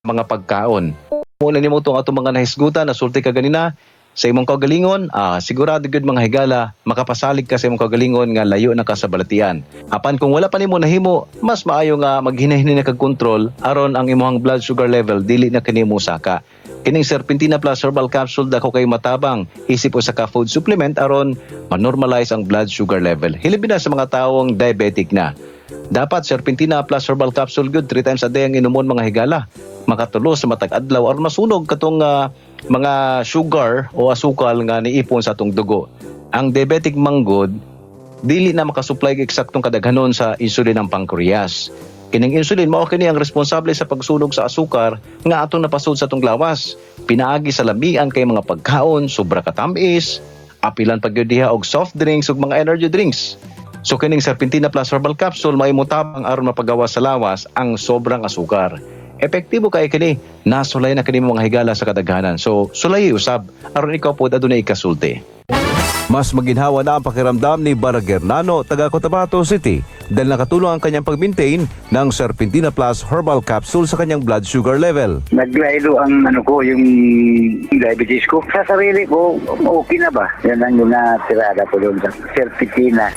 mga pagkaon. Muna nimo itong atong mga nahisgutan na sulti ka ganina sa imong kagalingon, sigurado gud mga higala makapasalig ka sa imong kagalingon nga layo na ka sa balatian. Apan kung wala pa nimo nahimo, mas maayo nga maghinay-hinay na kag kontrol aron ang imong blood sugar level dili na kanimo saka. Kining Serpentina Plus Herbal Capsule dako kay matabang isip usa ka food supplement aron ma-normalize ang blood sugar level. Hilabi na sa mga taong diabetic na. Dapat Serpentina Plus Herbal Capsule good 3 times a day ang inumon mga higala. Makatulo sa matag adlaw aron masunog katong mga sugar o asukal nga niipon sa atong dugo. Ang diabetic manggod dili na makasupply eksaktong kadaghanon sa insulin ng pancreas. Kining insulin mao kini ang responsable sa pagsunog sa asukar nga atong napasud sa atong lawas. Pinaagi sa lamian kay mga pagkaon, sobra katamis, apilan pagyud diha og soft drinks ug mga energy drinks. So kining Serpentina Plus Herbal Capsule maimutabang aron mapagawas sa lawas ang sobrang asukar. Epektibo kay kini, nasulay na kini mga higala sa kadaghanan. So sulay usab aron ikaw pod adunay ikasulti. Mas maginhawa na ang pakiramdam ni Baragernano, taga Cotabato City, dahil nakatulong ang kanyang pag-maintain ng Serpentina Plus Herbal Capsule sa kanyang blood sugar level. Naglaylo ang yung diabetes ko. Sa sarili ko, okay na ba? Yan ang yung natirada ko doon sa Serpentina.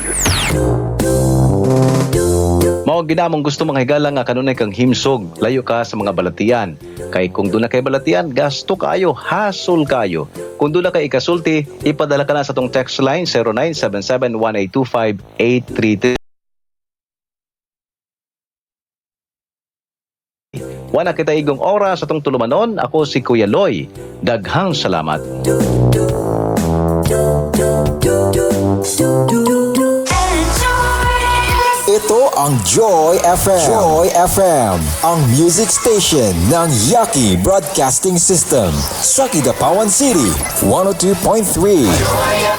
Mao ginamong gusto mga higala nga kanunay kang himsog, layo ka sa mga balatian. Kay kung doon na kay balatian, gasto kayo, hasol kayo. Kung doon na kay ikasulti, ipadala ka na sa tong text line 0977-1825-833. Wala kita igong oras sa tong tulumanon, ako si Kuya Loy. Daghang salamat. Ito ang Joy FM. Joy FM, ang music station ng Yaki Broadcasting System sa Kidapawan City, 102.3.